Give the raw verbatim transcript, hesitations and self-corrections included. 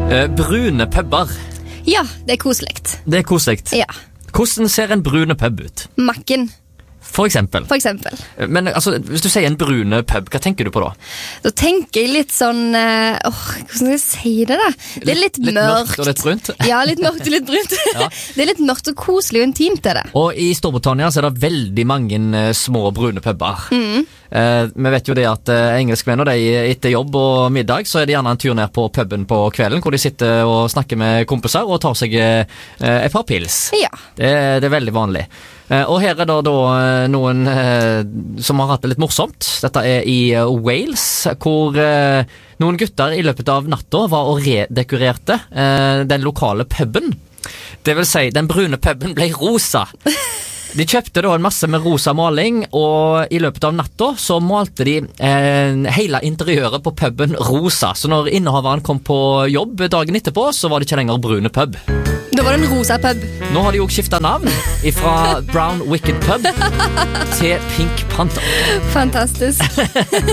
Uh, brune puber. Ja, det er koselikt. Det er koselikt. Ja. Hvordan ser en brune pub ut? Macken, For eksempel. for eksempel. Men altså, hvis du sier en brune pub, hva tenker du på da? Da tenker jeg litt sånn eh, åh, hvordan skal jeg si det da? Det er litt, litt mørkt. mørkt og litt brunt? Ja, litt mørkt og litt brunt. Ja. Det er litt mørkt og koselig og intimt er det. Og i Storbritannia så er det veldig mange eh, små brune puber. Mm. Eh, vi vet jo det at eh, engelskmenn og de etter jobb og middag, så er det gjerne en tur ned på puben på kvelden, hvor de sitter og snakker med kompiser og tar seg eh, et par pils. Ja. Det, det er veldig vanlig. Eh, og her er det da eh, noen eh, som har hatt det litt morsomt. Dette er i eh, Wales, hvor eh, noen gutter i løpet av natta var og redekorerte eh, den lokale puben. Det vil si, den brune puben ble rosa. De kjøpte da en masse med rosa maling, og i løpet av natta så malte de eh, hele interiøret på puben rosa. Så når innehaveren kom på jobb dagen etterpå, så var det ikke lenger brune pub. Da var det en rosa pub. Nå har de jo skiftet navn fra Brown Wicked Pub til Pink Panther. Fantastisk.